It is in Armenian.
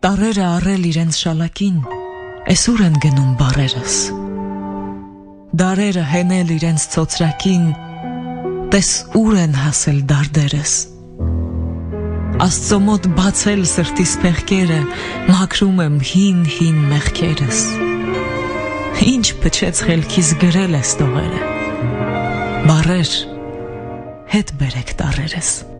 Տարերը առել իրենց շալակին, էսուր են գնում բարերս։ Դարերը հենել իրենց ծոցրակին, տես ուր են հասել դարդերս։ Աստծո մոտ բացել սրտիս փեղկերը, մաքրում եմ հին մեղքերս։ Ինչ փչեց խելքիս գրել ես տողերը, բարեր, հետ բերեք տարերս։